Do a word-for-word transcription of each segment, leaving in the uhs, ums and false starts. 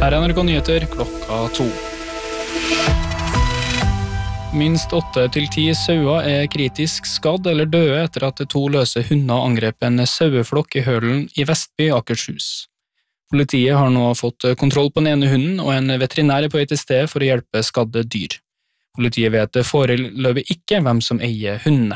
Her er N R K Nyheter klokka to. Minst åtte til ti sauer er kritisk skadd eller døde etter at to løse hunder angrep en saueflokk i Hølen i Vestby, Akershus. Politiet har nå fått kontroll på den ene hunden, og en veterinær er på vei til stedet for å hjelpe skadde dyr. Politiet vet foreløpig ikke hvem som eier hundene.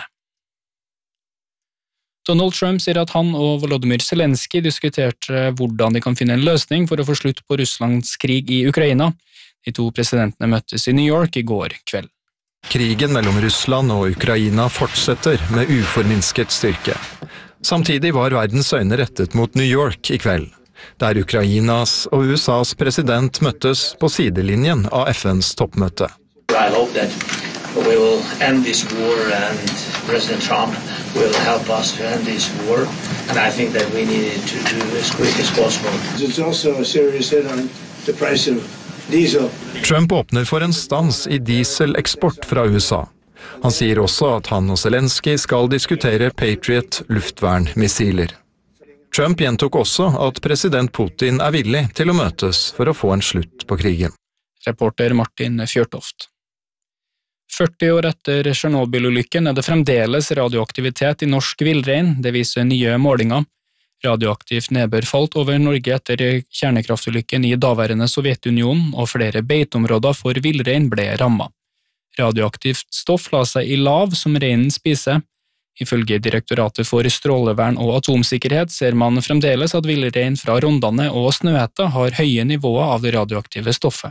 Donald Trump sier at han og Volodymyr Zelensky diskuterte hvordan de kan finne en løsning for å få slutt på Russlands krig i Ukraina. De to presidentene møttes i New York i går kveld. Krigen mellom Russland og Ukraina fortsetter med uforminsket styrke. Samtidig var verdens øyne rettet mot New York i kveld, der Ukrainas og U S A's president møttes på sidelinjen av F N's toppmøte. I hope that we will end this war and President Trump will help us to end this war, and I think that we need it to do as quick as possible. It's also a serious hit on the price of diesel. Trump åpner for en stans i dieseleksport fra U S A. Han sier også at han og Zelensky skal diskutere Patriot luftvernmissiler. Trump gjentok også at president Putin er villig til å møtes for å få en slutt på krigen. Reporter Martin Fjørtoft. førti år etter Tsjernobyl-ulykken er det fremdeles radioaktivitet i norsk villrein, det viser nye målinger. Radioaktivt nedbør falt over Norge etter kjernekraftulykken i daværende Sovjetunionen, og flere beiteområder for villrein ble rammet. Radioaktivt stoff la seg i lav som reinen spiser. Ifølge Direktoratet for strålevern og atomsikkerhet ser man fremdeles at villrein fra Rondane og Snøhetta har høye nivåer av det radioaktive stoffet.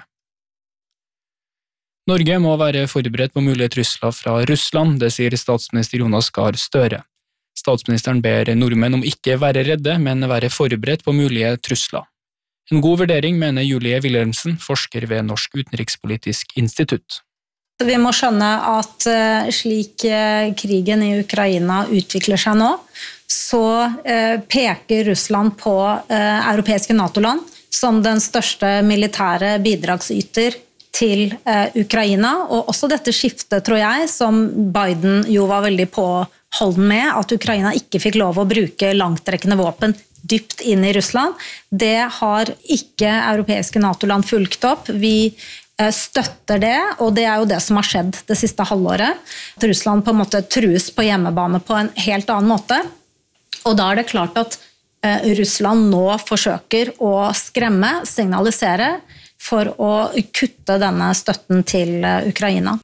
Norge må være forberedt på mulige trusler fra Russland, det sier statsminister Jonas Gahr Støre. Statsministeren ber nordmenn om ikke være redde, men være forberedt på mulige trusler. En god vurdering, mener Julie Wilhelmsen, forsker ved Norsk Utenrikspolitisk Institutt. Vi må skjønne at slik krigen i Ukraina utvikler seg nå, så peker Russland på europeiske NATO-land som den største militære bidragsyter til Ukraina, og også dette skiftet, tror jeg, som Biden jo var veldig påholden med, at Ukraina ikke fikk lov å bruke langtrekkende våpen dypt inn i Russland. Det har ikke europeiske NATO-land fulgt opp. Vi støtter det, og det er jo det som har skjedd det siste halvåret. At Russland på en måte trues på hjemmebane på en helt annen måte. Og da er det klart at Russland nå forsøker å skremme, signalisere, for å kutte denne støtten til Ukraina.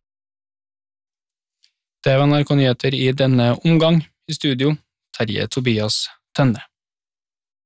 Det var N R K Nyheter i denne omgang. I studio, Terje Tobias Tønne.